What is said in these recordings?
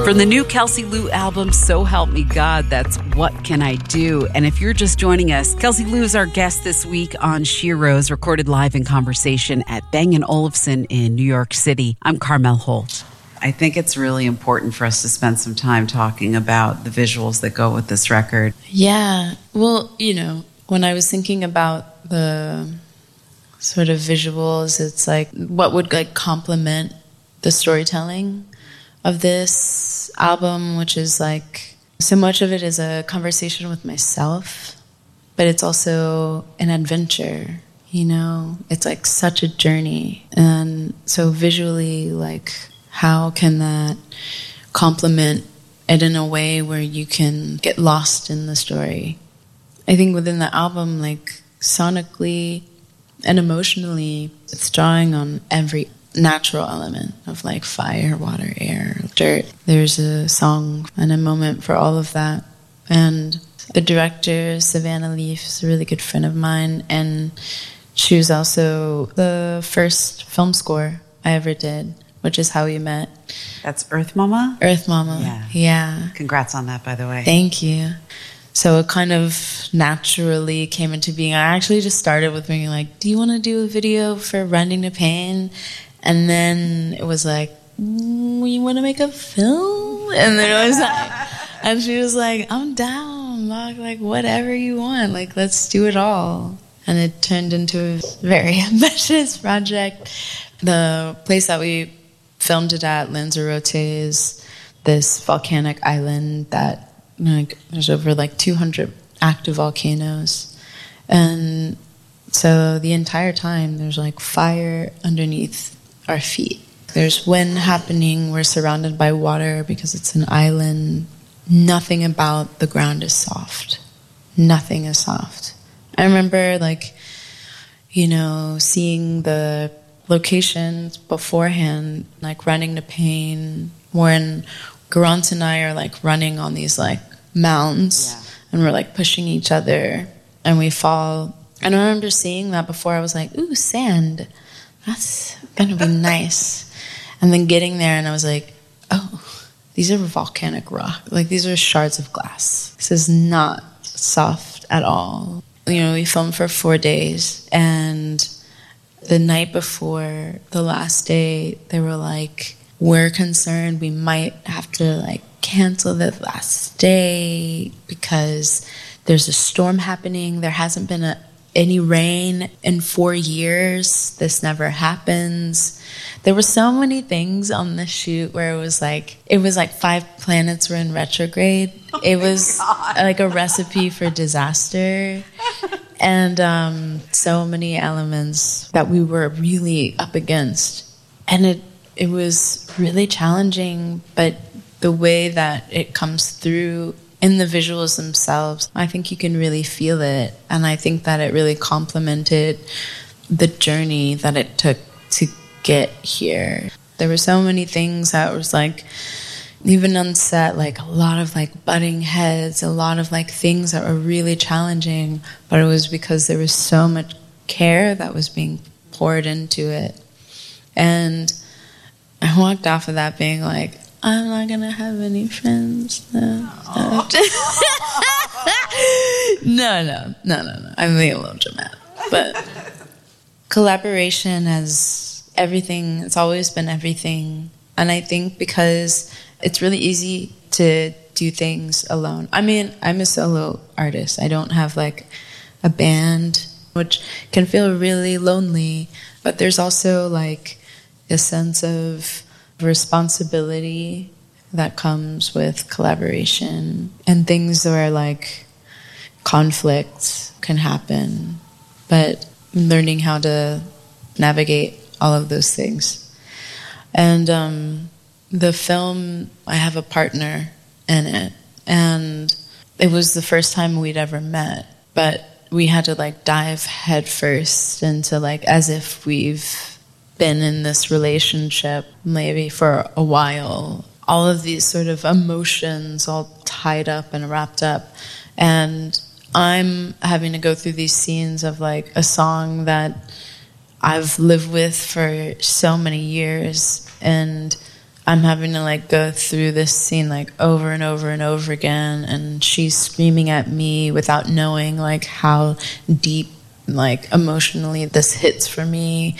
From the new Kelsey Lou album, So Help Me God, that's What Can I Do? And if you're just joining us, Kelsey Lou is our guest this week on Sheroes, recorded live in conversation at Bang & Olufsen in New York City. I'm Carmel Holt. I think it's really important for us to spend some time talking about the visuals that go with this record. Yeah. Well, you know, when I was thinking about the sort of visuals, it's like what would like complement the storytelling of this album, which is like so much of it is a conversation with myself, but it's also an adventure, you know? It's like such a journey. And so visually, like, how can that complement it in a way where you can get lost in the story? I think within the album, like, sonically and emotionally, it's drawing on every natural element of like fire, water, air, dirt. There's a song and a moment for all of that. And the director, Savannah Leaf, is a really good friend of mine, and she was also the first film score I ever did, which is how we met. That's Earth Mama? Earth Mama, yeah. Congrats on that, by the way. Thank you. So it kind of naturally came into being. I actually just started with being like, do you want to do a video for Rending the Pain? And then it was like, you want to make a film? And then it was like, and she was like, I'm down, like whatever you want, like let's do it all. And it turned into a very ambitious project. The place that we filmed it at, Lanzarote, is this volcanic island that, you know, like, there's over like 200 active volcanoes. And so the entire time there's like fire underneath our feet. There's wind happening. We're surrounded by water because it's an island. Nothing about the ground is soft. Nothing is soft. I remember, like, you know, seeing the locations beforehand, like Rending the Pain, when Garant and I are like running on these like mounds, and we're like pushing each other and we fall. And I remember seeing that before. I was like, ooh, sand. That's gonna be nice. And then getting there and I was like, oh, these are volcanic rock. Like, these are shards of glass. This is not soft at all. You know, we filmed for 4 days, and the night before the last day, they were like, we're concerned we might have to like cancel the last day because there's a storm happening. There hasn't been any rain in 4 years. This never happens. There were so many things on the shoot where it was like 5 planets were in retrograde. It was like a recipe for disaster. And so many elements that we were really up against. And it was really challenging, but the way that it comes through in the visuals themselves, I think you can really feel it. And I think that it really complemented the journey that it took to get here. There were so many things that was like, even on set, like a lot of like butting heads, a lot of like things that were really challenging, but it was because there was so much care that was being poured into it. And I walked off of that being like, I'm not going to have any friends. No. No. I'm being a little dramatic. But collaboration has everything. It's always been everything. And I think because it's really easy to do things alone. I mean, I'm a solo artist. I don't have like a band, which can feel really lonely. But there's also like a sense of responsibility that comes with collaboration, and things where like conflict can happen, but learning how to navigate all of those things. And the film, I have a partner in it, and it was the first time we'd ever met, but we had to like dive headfirst into like as if we've been in this relationship maybe for a while. All of these sort of emotions all tied up and wrapped up. And I'm having to go through these scenes of like a song that I've lived with for so many years, and I'm having to like go through this scene like over and over and over again, and she's screaming at me without knowing like how deep like emotionally this hits for me,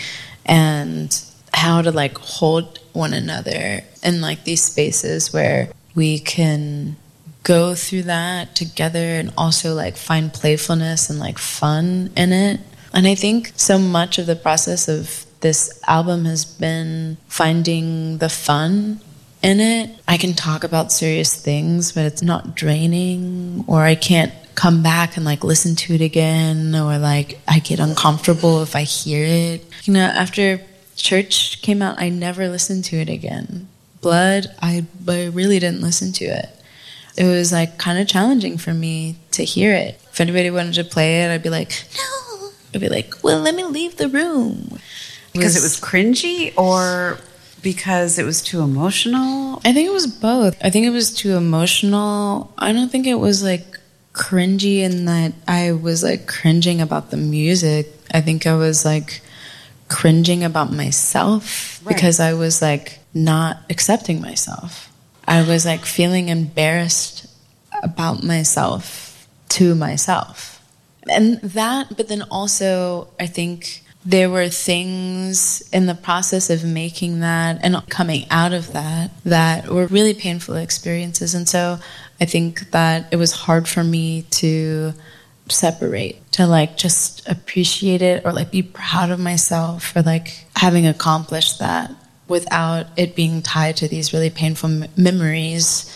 and how to like hold one another in like these spaces where we can go through that together and also like find playfulness and like fun in it. And I think so much of the process of this album has been finding the fun in it. I can talk about serious things, but it's not draining, or I can't come back and like listen to it again, or like I get uncomfortable if I hear it. You know, after Church came out, I never listened to it again. Blood, I really didn't listen to it. It was like kind of challenging for me to hear it. If anybody wanted to play it, I'd be like, no. I'd be like, well, let me leave the room. Because it was cringy, or because it was too emotional? I think it was both. I think it was too emotional. I don't think it was like cringy in that I was like cringing about the music. I think I was like cringing about myself, right, because I was like not accepting myself. I was like feeling embarrassed about myself to myself. And that, but then also I think there were things in the process of making that and coming out of that were really painful experiences. And so I think that it was hard for me to separate, to like just appreciate it or like be proud of myself for like having accomplished that without it being tied to these really painful memories.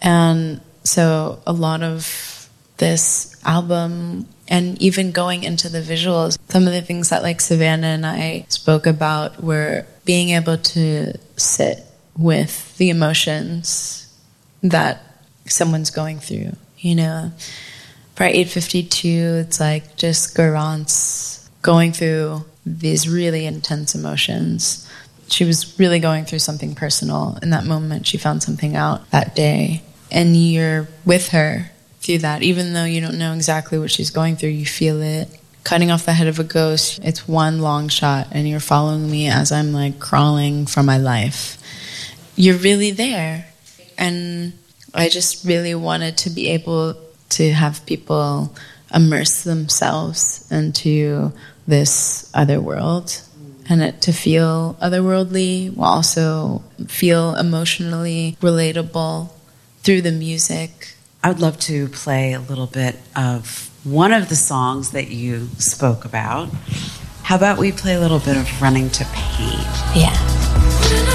And so a lot of this album, and even going into the visuals, some of the things that like Savannah and I spoke about were being able to sit with the emotions that someone's going through. You know, for 852, it's like just Garance going through these really intense emotions. She was really going through something personal in that moment. She found something out that day, and you're with her through that. Even though you don't know exactly what she's going through, you feel it. Cutting off the head of a ghost, it's one long shot, and you're following me as I'm like crawling for my life. You're really there. And I just really wanted to be able to have people immerse themselves into this other world, and it to feel otherworldly while also feel emotionally relatable through the music. I would love to play a little bit of one of the songs that you spoke about. How about we play a little bit of Running to Pain? Yeah.